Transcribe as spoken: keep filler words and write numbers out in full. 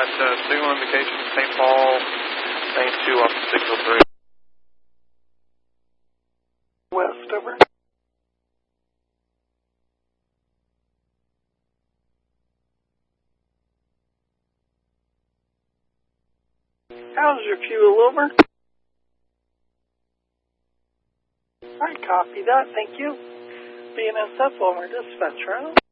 At uh, signal indication, Saint Paul, Saint two on signal three. West, over. How's your fuel, over? Alright, copy that, thank you. B N S F, over, dispatch, right?